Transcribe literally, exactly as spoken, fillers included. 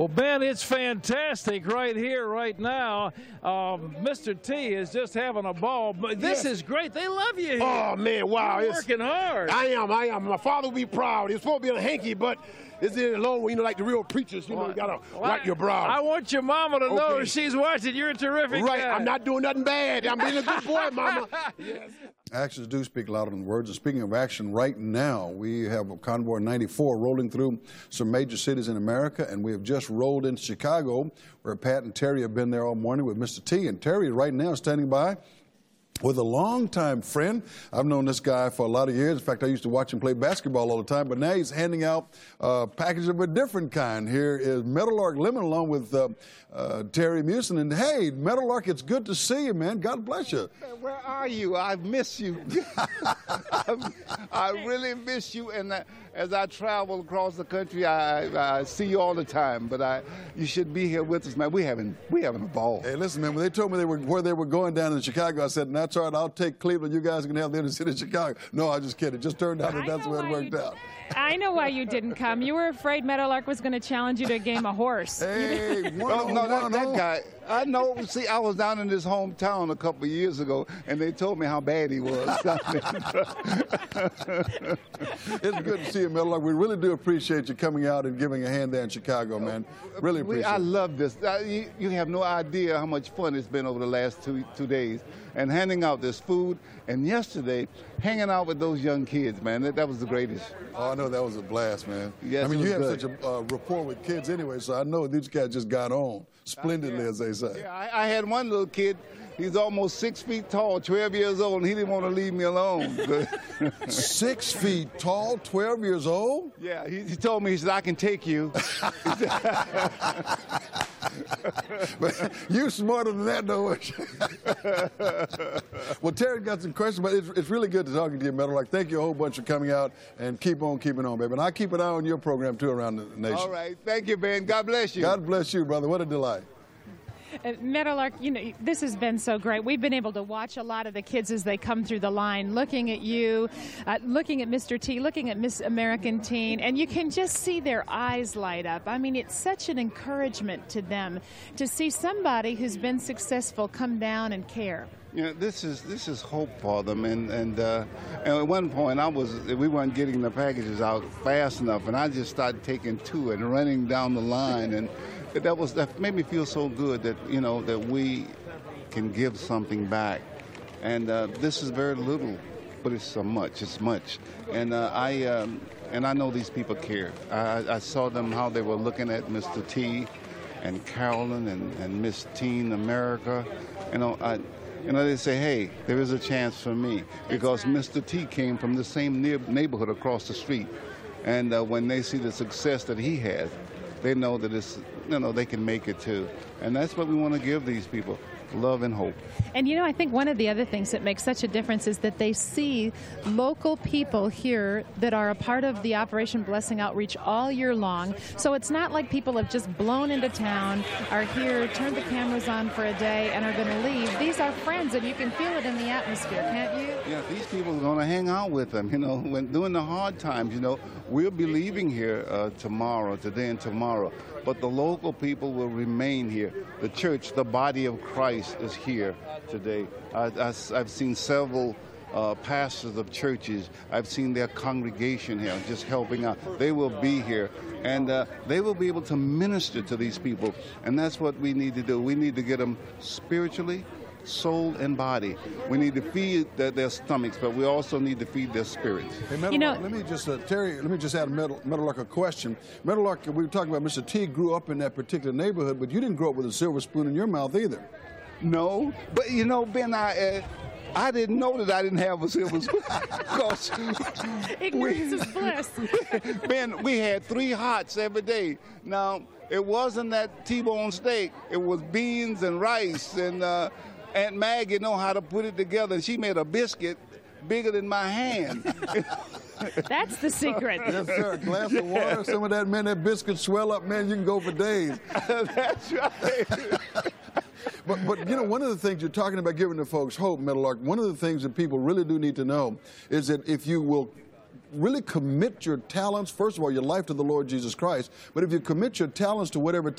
Well, Ben, it's fantastic right here, right now. Um, Mister T is just having a ball. But this Yes. is great. They love you here. Oh, man, wow. You're it's, working hard. I am, I am. My father will be proud. It's supposed to be a hanky, but it's in a long way, you know, like the real preachers, you know, you got to Well, wipe your brow. I want your mama to know Okay. she's watching. You're a terrific Right, guy. I'm not doing nothing bad. I'm being a good boy, mama. Yes. Actions do speak louder than words. And speaking of action, right now we have a Convoy ninety-four rolling through some major cities in America, and we have just rolled into Chicago, where Pat and Terry have been there all morning with Mister T. And Terry right now is standing by with a longtime friend. I've known this guy for a lot of years. In fact, I used to watch him play basketball all the time, but now he's handing out a package of a different kind. Here is Meadowlark Lemon along with uh, uh, Terry Meeuwsen. And hey, Meadowlark, it's good to see you, man. God bless you. Where are you? I miss you. I really miss you. And uh, as I travel across the country, I, I see you all the time. But I, you should be here with us, man. We having we having a ball. Hey, listen, man. When they told me they were where they were going down in Chicago, I said, "That's all right. I'll take Cleveland. You guys can have the inner city of Chicago." No, I just kidding. It just turned out that that's where it worked out. I know why you didn't come. You were afraid Meadowlark was going to challenge you to a game of horse. Hey, one Oh, no, that, one that oh. guy. I know. See, I was down in his hometown a couple of years ago, and they told me how bad he was. It's good to see you, Meadowlark. We really do appreciate you coming out and giving a hand there in Chicago, man. Really We, appreciate I it. love this. Uh, you, you have no idea how much fun it's been over the last two two days, and handing out this food. And yesterday, hanging out with those young kids, man. That, that was the greatest. Oh, I know that was a blast, man. Yes, I mean, it you have was such a uh, rapport with kids anyway, so I know these guys just got on splendidly, as they say. Yeah, I, I had one little kid. He's almost six feet tall, twelve years old, and he didn't want to leave me alone. Six feet tall, twelve years old? Yeah, he, he told me, he said, "I can take you." But you smarter than that, though. Well, Terry got some questions, but it's, it's really good to talk to you, Meadowlark. Thank you a whole bunch for coming out, and keep on keeping on, baby. And I'll keep an eye on your program, too, around the nation. All right. Thank you, Ben. God bless you. God bless you, brother. What a delight. Uh, Meadowlark, you know, this has been so great. We've been able to watch a lot of the kids as they come through the line, looking at you, uh, looking at Mister T, looking at Miss American Teen, and you can just see their eyes light up. I mean, it's such an encouragement to them to see somebody who's been successful come down and care. You know, this is this is hope for them, and and, uh, and at one point I was we weren't getting the packages out fast enough, and I just started taking two and running down the line, and that was that made me feel so good that you know that we can give something back, and uh, this is very little, but it's so much, it's much, and uh, I um, and I know these people care. I, I saw them how they were looking at Mister T, and Carolyn and and Miss Teen America, you know I. You know, they say, hey, there is a chance for me, because right. Mister T came from the same near neighborhood across the street. And uh, when they see the success that he has, they know that it's, you know, they can make it too. And that's what we want to give these people, love and hope. And, you know, I think one of the other things that makes such a difference is that they see local people here that are a part of the Operation Blessing Outreach all year long. So it's not like people have just blown into town, are here, turned the cameras on for a day, and are going to leave. These are friends, and you can feel it in the atmosphere, can't you? Yeah, these people are going to hang out with them, you know, when during the hard times, you know. We'll be leaving here uh, tomorrow, today and tomorrow, but the local people will remain here. The church, the body of Christ, is here today. I, I, I've seen several uh, pastors of churches. I've seen their congregation here just helping out. They will be here, and uh, they will be able to minister to these people, and that's what we need to do. We need to get them spiritually, soul and body. We need to feed their, their stomachs, but we also need to feed their spirits. Hey, Meadowlark, You know, let me just, uh, Terry, let me just add Meadow, Meadowlark a question. Meadowlark, we were talking about Mister T grew up in that particular neighborhood, but you didn't grow up with a silver spoon in your mouth either. No, but you know, Ben, I uh, I didn't know that I didn't have a silver spoon. Because ignorance is bliss. Ben, we had three hots every day. Now, it wasn't that T-bone steak. It was beans and rice, and uh, Aunt Maggie know how to put it together. She made a biscuit bigger than my hand. That's the secret. Yes, sir. A glass of water, some of that, man, that biscuit swell up, man, you can go for days. That's right. But, but, you know, one of the things you're talking about giving the folks hope, Meadowlark, one of the things that people really do need to know is that if you will really commit your talents, first of all, your life to the Lord Jesus Christ, but if you commit your talents to whatever